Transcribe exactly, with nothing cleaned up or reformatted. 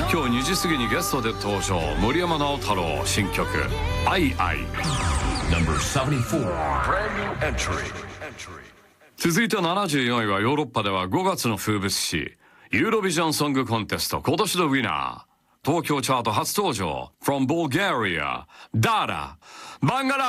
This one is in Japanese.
今日にじ過ぎにゲストで登場、森山直太朗新曲「アイアイ」。 Number seventy-four. Brand new entry. 続いてななじゅうよんいはヨーロッパではごがつの風物詩ユーロビジョンソングコンテスト今年のウィナー、東京チャート初登場 from Bulgaria ダーラバンガラ